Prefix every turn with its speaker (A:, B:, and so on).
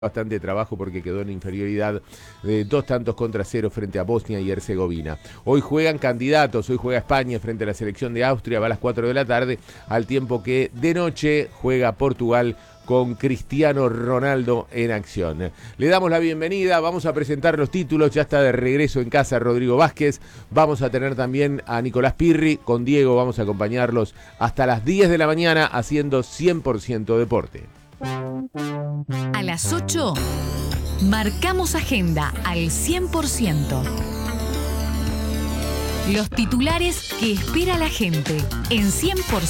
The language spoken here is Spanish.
A: bastante trabajo porque quedó en inferioridad de 2-0 frente a Bosnia y Herzegovina. Hoy juegan candidatos, hoy juega España frente a la selección de Austria, va a las 4 de la tarde, al tiempo que de noche juega Portugal con Cristiano Ronaldo en acción. Le damos la bienvenida, vamos a presentar los títulos, ya está de regreso en casa Rodrigo Vázquez, vamos a tener también a Nicolás Pirri, con Diego vamos a acompañarlos hasta las 10 de la mañana haciendo 100% deporte.
B: A las 8, marcamos agenda al 100%. Los titulares que espera la gente en 100%